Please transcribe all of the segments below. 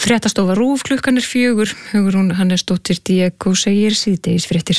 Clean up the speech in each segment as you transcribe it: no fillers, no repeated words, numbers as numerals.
Fréttastofa RÚV, klukkan 4, Hugrún Hannesdóttir Diego segir síðdegisfréttir.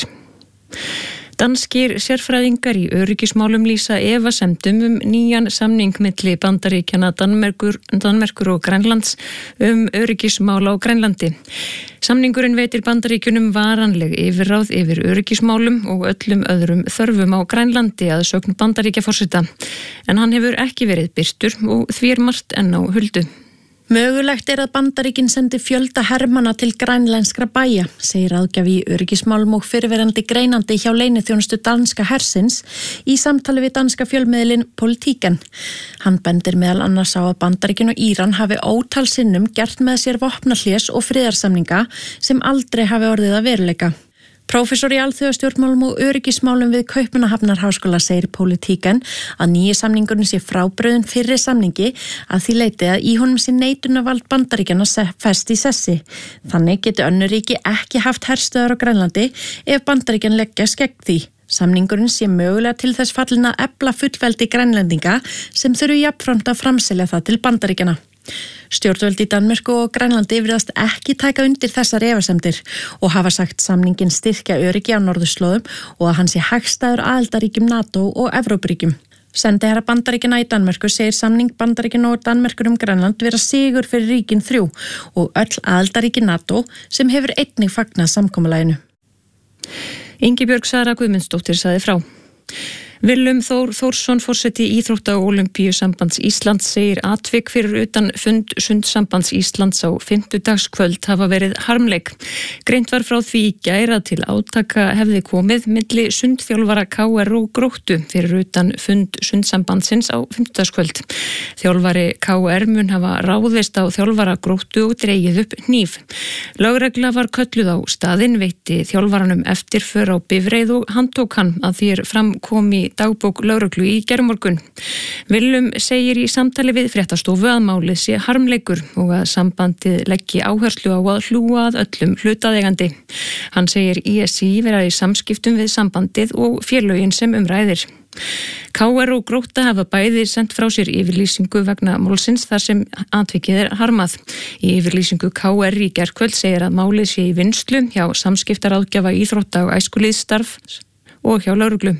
Danskir sérfræðingar í öryggismálum lýsa efasemdum nýjan samning milli Bandaríkjanna, Danmerkur og Grænlands öryggismál á Grænlandi. Samningurinn veitir Bandaríkjunum varanleg yfirráð yfir öryggismálum og öllum öðrum þörfum á Grænlandi að sögn Bandaríkjaforseta. En hann hefur ekki verið birtur og því margt enn á huldu. Mögulegt að Bandaríkin sendi fjölda hermanna til grænlenskra bæja, segir ráðgjafi í öryggismálum og fyrrverandi greinandi hjá leyniþjónustu danska hersins í samtali við danska fjölmiðlinn Politiken. Hann bendir meðal annars á að Bandaríkin og Íran hafi ótal sinnum gert með sér vopnahlés og friðarsamninga sem aldrei hafi orðið að veruleika. Prófessor í alþjóðastjórnmálum og öryggismálum við Kaupmannahafnarháskóla segir Politiken að nýji samningurinn sé frábrugðinn fyrri samningi að því leyti að í honum sé neitunarvald Bandaríkjanna fest í sessi. Þannig getur önnur ríki ekki haft herstöðar á Grænlandi ef Bandaríkjan leggjast gegn því. Samningurinn sé mögulega til þess fallin að efla fullveldi grænlendinga sem þurfi jafnframt að framselja það til Bandaríkjanna. Stjórnvöld í Danmörku og Grænlandi virðast ekki taka undir þessar efasemdir og hafa sagt samningin styrkja öryggi á norðurslóðum og að hann sé hagstæður aðildarríkjum NATO og Evrópuríkjum. Sendiherra Bandaríkjanna í Danmörku segir samning Bandaríkjanna og Danmerkur Grænland vera sigur fyrir ríkin 3 og öll aðildarríki NATO sem hefur einnig fagnað samkomulaginu. Ingibjörg Sara Guðmundsdóttir sagði frá. Willum Þór Þórsson, forseti Íþrótta- og Ólympíusambands Íslands, segir atvik fyrir utan fund Sundsambands Íslands á fimmtudagskvöld hafa verið harmleik. Greint var frá því í gær að til átaka hefði komið milli sundþjálfara KR og Gróttu fyrir utan fund Sundsambandsins á fimmtudagskvöld. Þjálfari KR mun hafa ráðist á þjálfara Gróttu og dregið upp hníf. Lögregla var kölluð á staðinn, veitti þjálfaranum eftirför á bifreið og handtók hann að því fram kom í dagbók lögreglu í gærmorgun. Willum segir í samtali við fréttastofu að málið sé harmleikur og að sambandið leggi áherslu á að hlúa að öllum hlutaðeigandi. Hann segir ISI vera í samskiptum við sambandið og félögin sem ræðir. KR og Grótta hafa bæði sent frá sér yfirlýsingu vegna málsins þar sem atvikið harmað. Í yfirlýsingu KR í gærkvöld segir að málið sé í vinnslu hjá samskiptaráðgjafa íþrótta og æskulýðsstarf og hjá lögreglu.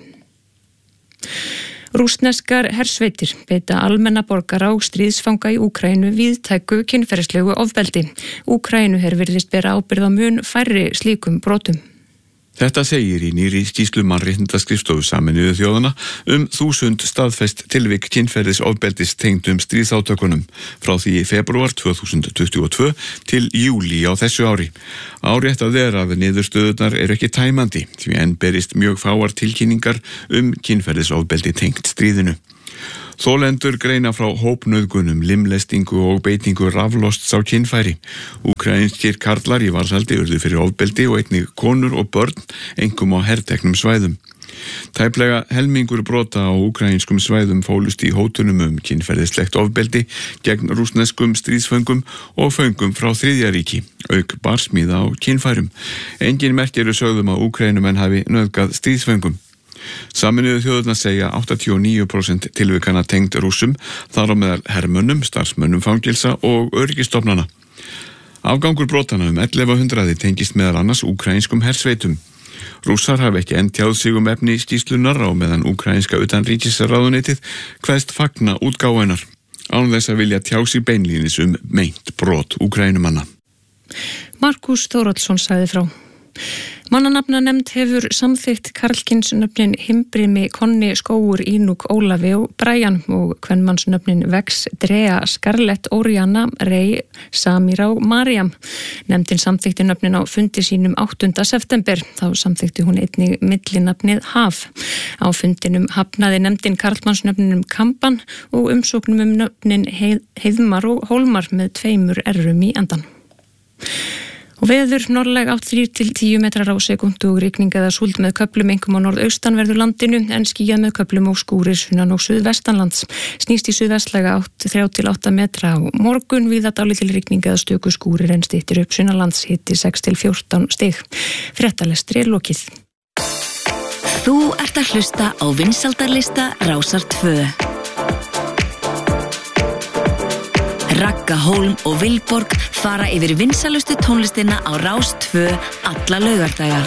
Rússneskar hersveitir beita almenna borgara og stríðsfanga í Úkraínu víðtæku kynferðislegu ofbeldi. Úkraínuher virðist bera ábyrgð á mun færri slíkum brotum. Þetta segir í nýrri skýrslu Mannréttindaskrifstofu Sameinuðu þjóðanna 1000 staðfest tilvik kynferðisofbeldis tengdum stríðsátökunum frá því í febrúar 2022 til júlí á þessu ári. Áréttað að niðurstöðurnar ekki tæmandi því enn berist mjög fáar tilkynningar kynferðisofbeldi tengt stríðinu. Þolendur greina frá hópnauðgunum, limlestingu og beitingu raflosts á kynfæri. Úkraínskir karlar í varðhaldi urðu fyrir ofbeldi og einnig konur og börn, einkum á herteknum svæðum. Tæplega helmingur brota á úkraínskum svæðum fólust í hótunum kynferðislegt ofbeldi gegn rússneskum stríðsföngum og föngum frá Þriðja ríki, auk barsmíða á kynfærum. Engin merki eru sögðum að Úkraínumenn hafi nauðgað stríðsföngum. Sameinuðu þjóðirnar segja 89% tilvikana tengd Rússum, þar á meðal hermönnum, starfsmönnum fangilsa og öryggistofnana. Afgangur brotana 1100 tengist meðal annars úkraínskum hersveitum. Rússar hafa ekki enn tjáð sig efni skýrslunar á meðan úkraínska utanríkisráðuneytið kveðst fagna útgáfunar. Án þess að vilja tjá sig beinlínis meint brot úkraínumanna. Markus Þórhallsson sagði frá. Mannanafnanefnd hefur samþykkt karlkynsnöfnin Himbrimi, Konni, Skógur, Ínúk, Ólafi og Bræjan og kvenmannsnöfnin Vex, Drea, Scarlett, Oriana, Rey, Samira og Mariam. Nefndin samþykti nöfnin á fundi sínum 8. september. Þá samþykti hún einnig millinafnið Haf. Á fundinum hafnaði nefndin karlmannsnöfninum Kamban og umsóknum nöfnin Heiðmar og Hólmar með 2 R-um í endan. Og veður norðlæg 8–10 metrar á sekundu og rigning eða súld með köflum einkum á norðaustanverðu landinu en skýjað með köflum og skúrir sunnan og suðvestanlands. Snýst í suðvestlæga 3–8 metra á morgun, víða dálítil rigning eða stöku skúrir en styttir upp sunnanlands, hiti 6–14 stig. Fréttalestri er lokið. Þú ert að hlusta á vinsældarlista Rásar 2. Ragga Hólm og Vilborg fara yfir vinsalustu tónlistina á Rás 2 alla laugardaga.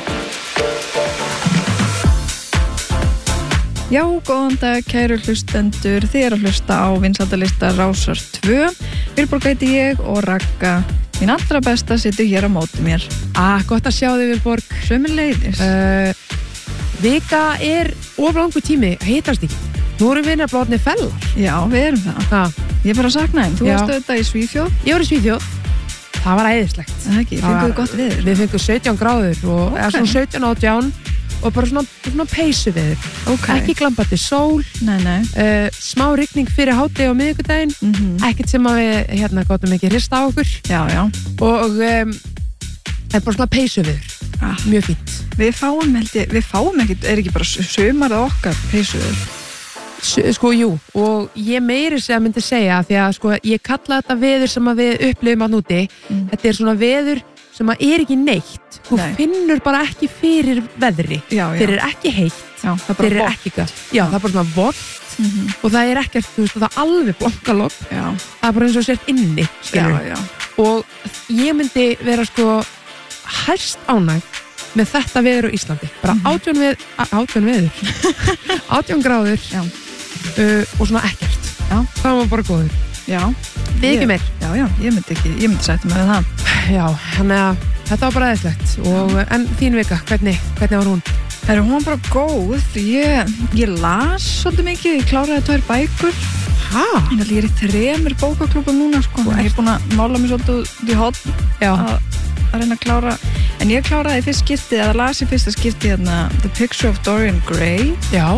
Já, góðan dag, kæru hlustendur. Þið eru að hlusta á vinsældalista Rásar 2. Vilborg heiti ég og Ragga, mín allra besta, situr hér á móti mér. Gott að sjá þig, Vilborg. Sömuleiðis. Vika of langur tími, heitast ekki. Nú erum við nefnilega fellar. Já, við erum það. Ég bara sakna þeim. Þú varst auðvitað í Svíþjóð. Ég var í Svíþjóð. Það var æðislegt. Það ekki, fenguðu gott viður. Við fengum 17 gráður og eða svona 17-18 og bara svona peysu viður. Okay. Ekki glampandi sól. Nei. Smá rigning fyrir hádegi á miðvikudaginn. Ekkert sem að við gátum ekki hrista á okkur. Já. Og bara svona peysu viður. Mjög fínt. Við fáum ekkert, ekki bara sumarið okkar peysu viður. Sko, jú, og ég meiri sem myndi segja því að sko, ég kalla þetta veður sem að við upplifum að núti. Þetta svona veður sem að ekki neitt. Þú finnur bara ekki fyrir veðri. Já. Fyrir ekki heitt. Já, það er bara ekki gott. Já, það er bara svona volt og það er ekkert, þú veist, það er alveg blankalogn. Já. Það er bara eins og sért inni, skilur. Já. Og ég myndi vera sko hæst ánægð með þetta veður á Íslandi. Bara 18 veður. 18 gráður. Já. Og svona ekkert. Já. Það var bara góður. Já. Við ekki meir. Já, ég myndi sætta mig við það. Já, þannig að þetta var bara eðislegt. En þín vika, hvernig var hún? Hún var bara góð. Ég las svolítið mikið, ég kláraði 2 bækur. Ég er í 3 bókaklúbum núna, sko. Ég er búin að mála mig svolítið út í horn að reyna að klára. En ég kláraði í fyrst skipti, eða las í fyrsta skipti The Picture of Dorian Gray. Já.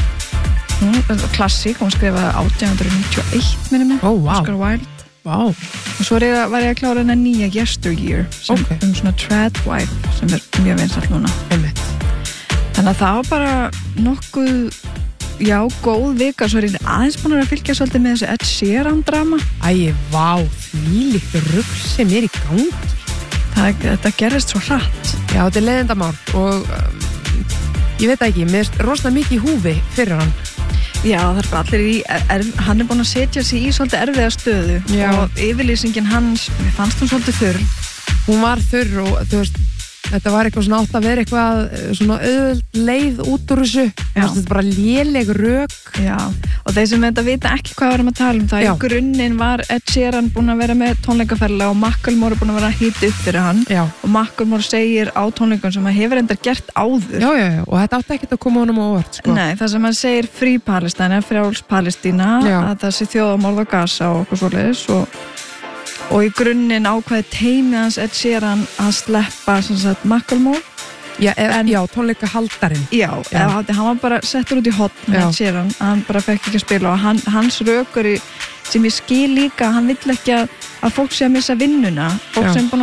Klassík, hún skrifaði 1891 minni mig. Oscar Wilde. Wow. Og svo var ég að klára hennar nýja Yesteryear sem svona Treadwife sem er mjög vinsæll núna. Þannig að það var bara nokkuð, góð vika. Svo er ég aðeins búin að fylgja svolítið með þessu Ed Sheeran drama. Vá, þvílíkt rugl sem er í gangi. Þetta gerist svo hratt. Já, þetta er leiðindamál og ég veit ekki, mér er rosalega mikið í húfi fyrir hann. Já, það er bara allir hann er búin að setja sig í svolítið erfiða stöðu. Já. Og yfirlýsingin hans, mér fannst hún svolítið þurr. Hún var þurr og þú veist, þetta var eitthvað svona átt að vera eitthvað svona auðveld leið út úr þessu. Þetta er bara léleg rök. Já, og þeir sem þetta vita ekki hvað við erum að tala um það. Í grunninn var Ed Sheeran búin að vera með tónleikaferðalag og Macklemore er búin að vera að hita upp fyrir hann. Já. Og Macklemore segir á tónleikum sem hann hefur endar gert áður. Já, og þetta átti ekkert að koma honum á óvart, sko. Nei, það sem hann segir Free Palestine, frjáls Palestína, að það sé þjóðamorð á Gaza og okkur svoleiðis og í grunninn ákveði teimið hans Ed Sheeran að sleppa Macklemore. Já, tónleika haldarinn. Já, hann var bara settur út í hotn með Ed Sheeran, hann bara fekk ekki að spila og hans rökur sem ég skil líka, hann vill ekki að fólk sé að missa vinnuna, fólk sem búin